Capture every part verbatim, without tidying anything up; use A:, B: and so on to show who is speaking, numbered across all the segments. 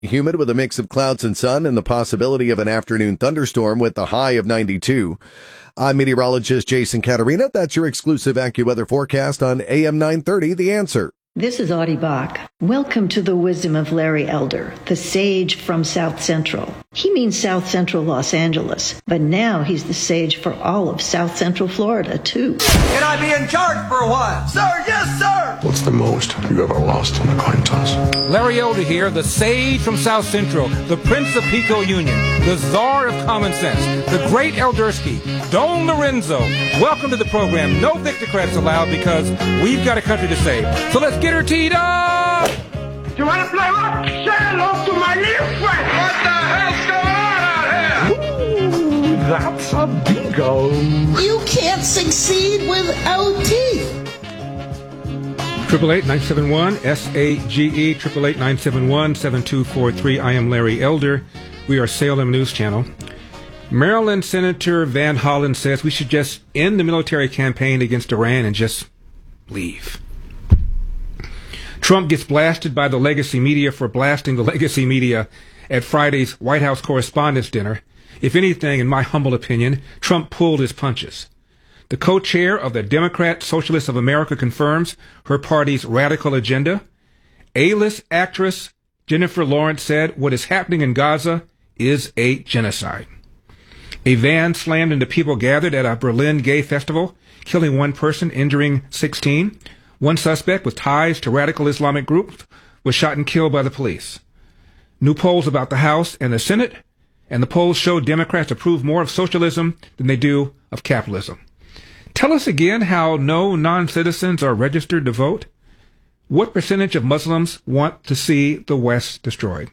A: Humid with a mix of clouds and sun and the possibility of an afternoon thunderstorm with a high of ninety-two. I'm meteorologist Jason Caterina. That's your exclusive AccuWeather forecast on A M nine thirty, The Answer.
B: This is Audie Bach. Welcome to the wisdom of Larry Elder, the sage from South Central. He means South Central Los Angeles, but now he's the sage for all of South Central Florida, too.
C: Can I be in charge for a while? Sir, yes, sir!
D: What's the most you've ever lost on a coin toss?
E: Larry Elder here, the sage from South Central, the Prince of Pico Union, the czar of common sense, the great Eldersky, Don Lorenzo. Welcome to the program. No Victocrats allowed because we've got a country to save. So let's get her teed up!
F: You want to play rock? Say hello to my little friend!
C: What the hell's going on out here?
F: Ooh, that's a bingo.
G: You can't succeed without teeth.
E: Triple eight nine seven one S A G E triple eight nine seven one seven two four three. I am Larry Elder. We are Salem News Channel. Maryland Senator Van Hollen says we should just end the military campaign against Iran and just leave. Trump gets blasted by the legacy media for blasting the legacy media at Friday's White House Correspondents' Dinner. If anything, in my humble opinion, Trump pulled his punches. The co-chair of the Democrat Socialists of America confirms her party's radical agenda. A-list actress Jennifer Lawrence said what is happening in Gaza is a genocide. A van slammed into people gathered at a Berlin gay festival, killing one person, injuring sixteen. One suspect with ties to radical Islamic groups was shot and killed by the police. New polls about the House and the Senate, and the polls show Democrats approve more of socialism than they do of capitalism. Tell us again how no non-citizens are registered to vote. What percentage of Muslims want to see the West destroyed?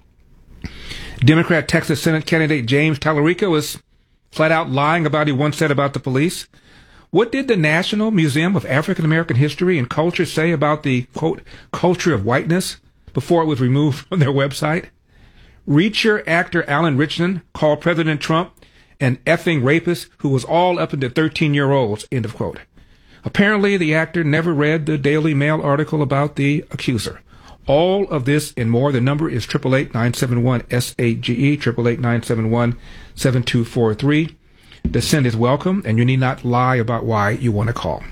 E: Democrat Texas Senate candidate James Tallarico was flat out lying about what he once said about the police. What did the National Museum of African American History and Culture say about the, quote, culture of whiteness before it was removed from their website? Reacher actor Alan Richardson called President Trump an effing rapist who was all up into thirteen-year-olds, end of quote. Apparently, the actor never read the Daily Mail article about the accuser. All of this and more. The number is eight eight eight nine seven one S A G E, eight eight eight nine seven one seven two four three. Dissent is welcome, and you need not lie about why you want to call.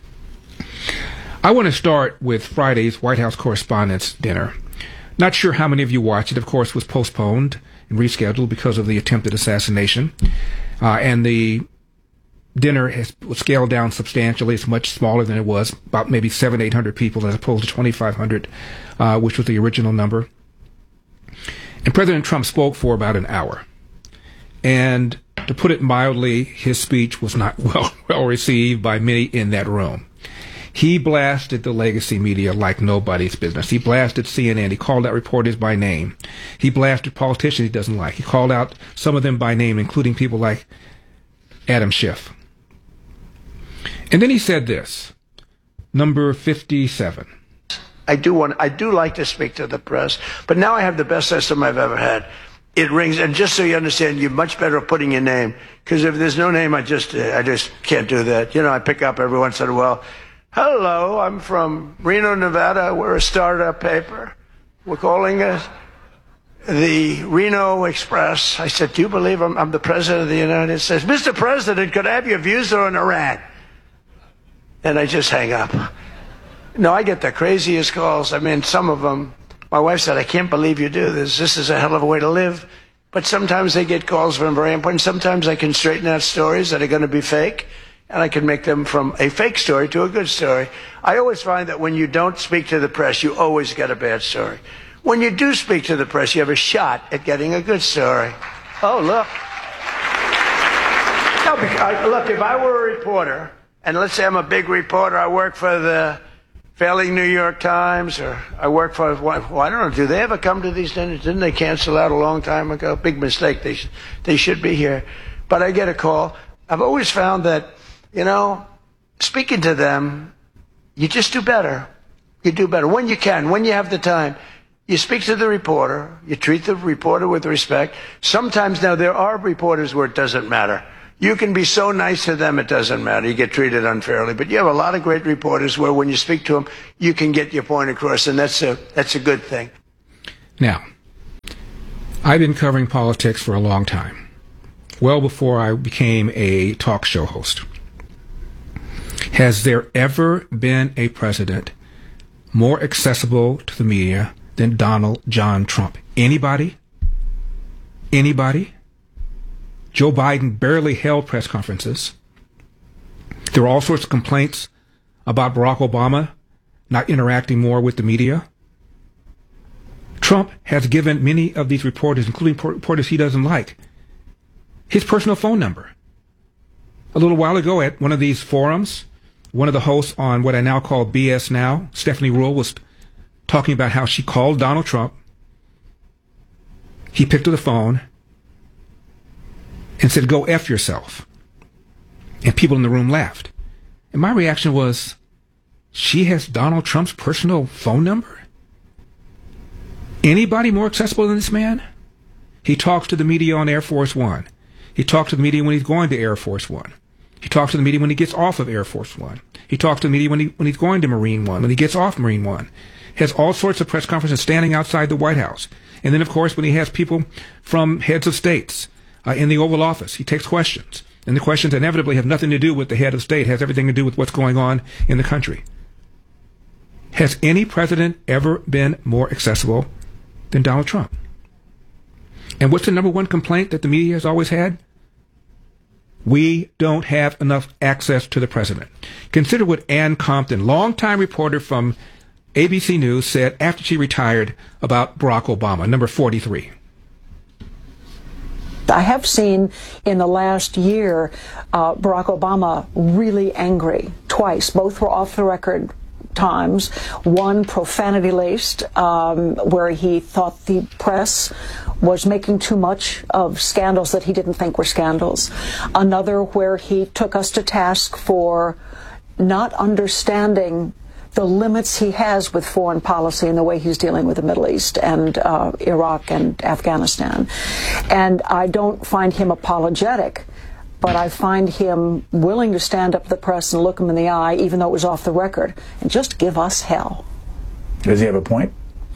E: I want to start with Friday's White House Correspondents' Dinner. Not sure how many of you watched it. Of course, it was postponed and rescheduled because of the attempted assassination. Uh, and the dinner has was scaled down substantially. It's much smaller than it was, about maybe seven, eight hundred people as opposed to twenty-five hundred, uh, which was the original number. And President Trump spoke for about an hour. And to put it mildly, his speech was not well, well received by many in that room. He blasted the legacy media like nobody's business. He blasted C N N. He called out reporters by name. He blasted politicians he doesn't like. He called out some of them by name, including people like Adam Schiff. And then he said this, number fifty-seven.
H: I do want, I do like to speak to the press, but now I have the best system I've ever had. It rings, and just so you understand, you're much better at putting your name, because if there's no name, I just, I just can't do that. You know, I pick up every once in a while. Hello, I'm from Reno, Nevada. We're a startup paper. We're calling it the Reno Express. I said, do you believe I'm, I'm the president of the United States? Mister President, could I have your views on Iran? And I just hang up. No, I get the craziest calls. I mean, some of them, my wife said, I can't believe you do this. This is a hell of a way to live. But sometimes they get calls from very important. Sometimes I can straighten out stories that are going to be fake, and I can make them from a fake story to a good story. I always find that when you don't speak to the press, you always get a bad story. When you do speak to the press, you have a shot at getting a good story. Oh, look. No, because, I, look, if I were a reporter, and let's say I'm a big reporter, I work for the failing New York Times, or I work for, well, I don't know, do they ever come to these dinners? Didn't they cancel out a long time ago? Big mistake. They, sh they should be here. But I get a call. I've always found that, you know, speaking to them, you just do better. You do better. When you can, when you have the time, you speak to the reporter, you treat the reporter with respect. Sometimes now there are reporters where it doesn't matter. You can be so nice to them, it doesn't matter. You get treated unfairly. But you have a lot of great reporters where when you speak to them, you can get your point across, and that's a, that's a good thing.
E: Now, I've been covering politics for a long time, well before I became a talk show host. Has there ever been a president more accessible to the media than Donald John Trump? Anybody? Anybody? Joe Biden barely held press conferences. There were all sorts of complaints about Barack Obama not interacting more with the media. Trump has given many of these reporters, including reporters he doesn't like, his personal phone number. A little while ago at one of these forums, one of the hosts on what I now call B S Now, Stephanie Ruhle, was talking about how she called Donald Trump. He picked up the phone and said, "Go F yourself." And people in the room laughed. And my reaction was, she has Donald Trump's personal phone number? Anybody more accessible than this man? He talks to the media on Air Force One. He talks to the media when he's going to Air Force One. He talks to the media when he gets off of Air Force One. He talks to the media when, he, when he's going to Marine One, when he gets off Marine One. Has all sorts of press conferences standing outside the White House. And then, of course, when he has people from heads of states uh, in the Oval Office, he takes questions. And the questions inevitably have nothing to do with the head of state, has everything to do with what's going on in the country. Has any president ever been more accessible than Donald Trump? And what's the number one complaint that the media has always had? We don't have enough access to the president. Consider what Ann Compton, longtime reporter from A B C News, said after she retired about Barack Obama, number forty-three.
I: I have seen in the last year uh, Barack Obama really angry twice. Both were off the record times. One profanity-laced, um, where he thought the press was making too much of scandals that he didn't think were scandals. Another where he took us to task for not understanding the limits he has with foreign policy and the way he's dealing with the Middle East and uh, Iraq and Afghanistan. And I don't find him apologetic, but I find him willing to stand up to the press and look him in the eye, even though it was off the record, and just give us hell.
J: Does he have a point?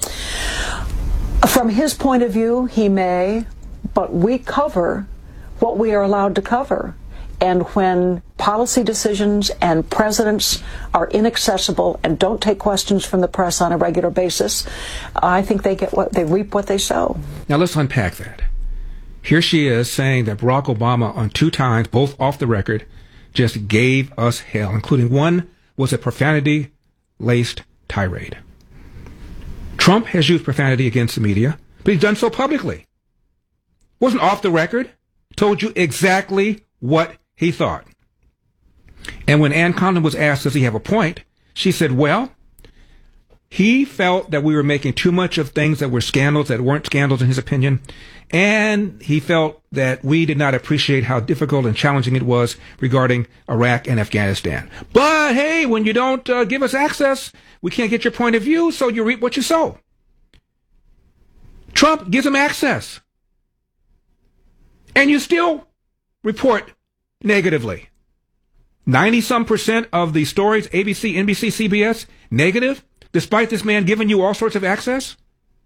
I: From his point of view, he may, but we cover what we are allowed to cover. And when policy decisions and presidents are inaccessible and don't take questions from the press on a regular basis, I think they get what they reap what they sow.
E: Now let's unpack that. Here she is saying that Barack Obama on two times, both off the record, just gave us hell, including one was a profanity-laced tirade. Trump has used profanity against the media, but he's done so publicly. Wasn't off the record, told you exactly what he thought. And when Ann Compton was asked, does he have a point? She said, well, he felt that we were making too much of things that were scandals that weren't scandals in his opinion. And he felt that we did not appreciate how difficult and challenging it was regarding Iraq and Afghanistan. But hey, when you don't uh, give us access, we can't get your point of view, so you reap what you sow. Trump gives him access. And you still report negatively. ninety-some percent of the stories, A B C, N B C, C B S, negative, despite this man giving you all sorts of access.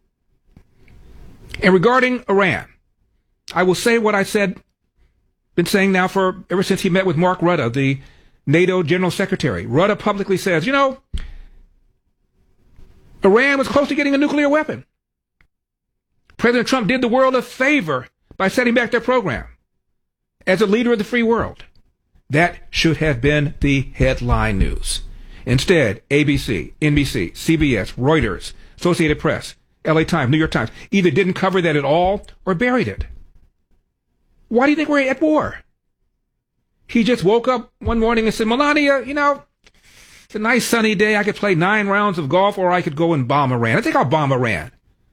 E: And regarding Iran, I will say what I said, been saying now for ever since he met with Mark Rutte, the NATO General Secretary. Rutte publicly says, you know, Iran was close to getting a nuclear weapon. President Trump did the world a favor by setting back their program. As a leader of the free world, that should have been the headline news. Instead, A B C, N B C, C B S, Reuters, Associated Press, L A Times, New York Times either didn't cover that at all or buried it. Why do you think we're at war? He just woke up one morning and said, Melania, you know, it's a nice sunny day. I could play nine rounds of golf or I could go and bomb Iran. I think I'll bomb Iran.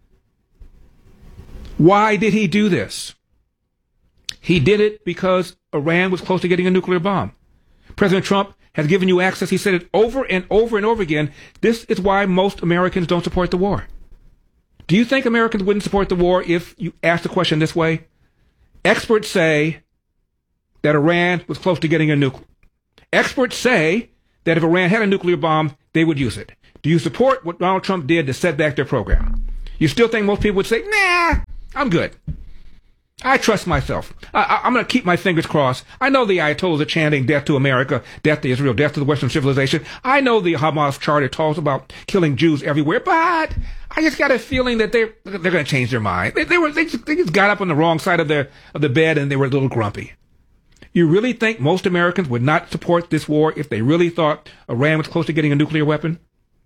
E: Why did he do this? He did it because Iran was close to getting a nuclear bomb. President Trump has given you access. He said it over and over and over again. This is why most Americans don't support the war. Do you think Americans wouldn't support the war if you asked the question this way? Experts say that Iran was close to getting a nuclear. Experts say that if Iran had a nuclear bomb, they would use it. Do you support what Donald Trump did to set back their program? You still think most people would say, nah, I'm good. I trust myself. I, I, I'm going to keep my fingers crossed. I know the Ayatollahs are chanting death to America, death to Israel, death to the Western civilization. I know the Hamas charter talks about killing Jews everywhere, but I just got a feeling that they're, they're going to change their mind. They, they were, they just, they just got up on the wrong side of their, of the bed and they were a little grumpy. You really think most Americans would not support this war if they really thought Iran was close to getting a nuclear weapon?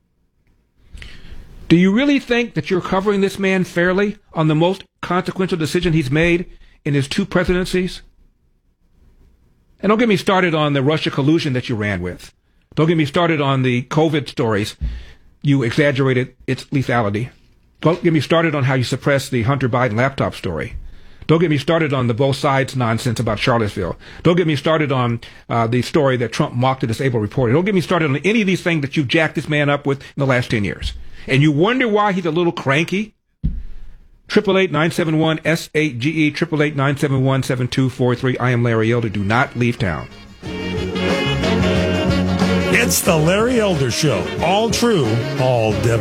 E: Do you really think that you're covering this man fairly on the most consequential decision he's made in his two presidencies? And don't get me started on the Russia collusion that you ran with. Don't get me started on the COVID stories. You exaggerated its lethality. Don't get me started on how you suppressed the Hunter Biden laptop story. Don't get me started on the both sides nonsense about Charlottesville. Don't get me started on uh, the story that Trump mocked the disabled reporter. Don't get me started on any of these things that you've jacked this man up with in the last ten years. And you wonder why he's a little cranky? triple eight nine seven one S eight G E, triple eight nine seven one seven two four three. I am Larry Elder. Do not leave town.
K: It's the Larry Elder Show. All true, all devil.